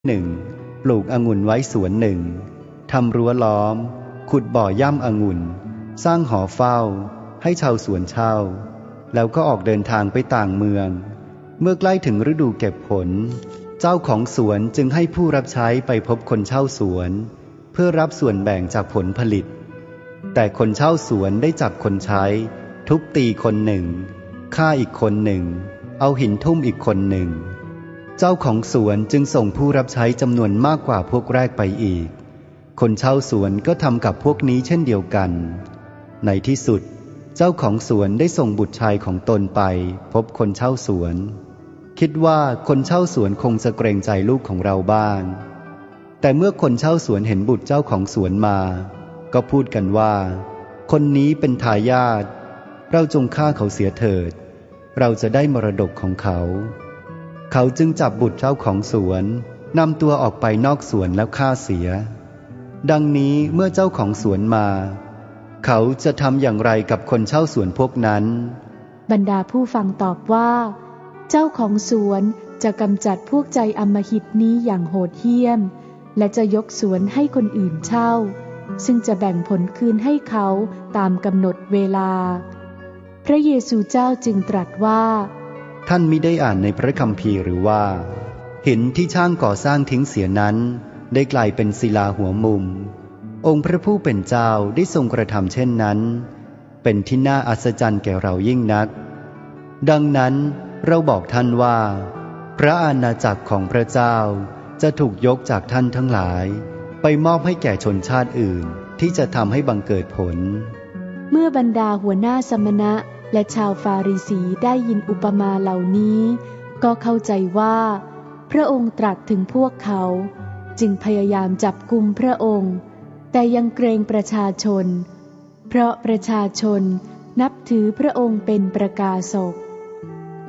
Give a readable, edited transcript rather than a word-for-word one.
หนึ่งปลูกองุ่นไว้สวนหนึ่งทำรั้วล้อมขุดบ่อย่ำองุ่นสร้างหอเฝ้าให้ชาวสวนเช่าแล้วก็ออกเดินทางไปต่างเมืองเมื่อใกล้ถึงฤดูเก็บผลเจ้าของสวนจึงให้ผู้รับใช้ไปพบคนเช่าสวนเพื่อรับส่วนแบ่งจากผลผลิตแต่คนเช่าสวนได้จับคนใช้ทุบตีคนหนึ่งฆ่าอีกคนหนึ่งเอาหินทุ่มอีกคนหนึ่งเจ้าของสวนจึงส่งผู้รับใช้จำนวนมากกว่าพวกแรกไปอีกคนเช่าสวนก็ทำกับพวกนี้เช่นเดียวกันในที่สุดเจ้าของสวนได้ส่งบุตรชายของตนไปพบคนเช่าสวนคิดว่าคนเช่าสวนคงจะเกรงใจลูกของเราบ้างแต่เมื่อคนเช่าสวนเห็นบุตรเจ้าของสวนมาก็พูดกันว่าคนนี้เป็นทายาทเราจงฆ่าเขาเสียเถิดเราจะได้มรดกของเขาเขาจึงจับบุตรเจ้าของสวนนำตัวออกไปนอกสวนแล้วฆ่าเสียดังนี้เมื่อเจ้าของสวนมาเขาจะทำอย่างไรกับคนเช่าสวนพวกนั้นบรรดาผู้ฟังตอบว่าเจ้าของสวนจะกำจัดพวกใจอำมหิตนี้อย่างโหดเหี้ยมและจะยกสวนให้คนอื่นเช่าซึ่งจะแบ่งผลคืนให้เขาตามกำหนดเวลาพระเยซูเจ้าจึงตรัสว่าท่านมิได้อ่านในพระคัมภีร์หรือว่าหินที่ช่างก่อสร้างทิ้งเสียนั้นได้กลายเป็นศิลาหัวมุมองค์พระผู้เป็นเจ้าได้ทรงกระทำเช่นนั้นเป็นที่น่าอัศจรรย์แก่เรายิ่งนักดังนั้นเราบอกท่านว่าพระอาณาจักรของพระเจ้าจะถูกยกจากท่านทั้งหลายไปมอบให้แก่ชนชาติอื่นที่จะทำให้บังเกิดผลเมื่อบรรดาหัวหน้าสมณะและชาวฟาริสีได้ยินอุปมาเหล่านี้ก็เข้าใจว่าพระองค์ตรัสถึงพวกเขาจึงพยายามจับกุมพระองค์แต่ยังเกรงประชาชนเพราะประชาชนนับถือพระองค์เป็นประกาศก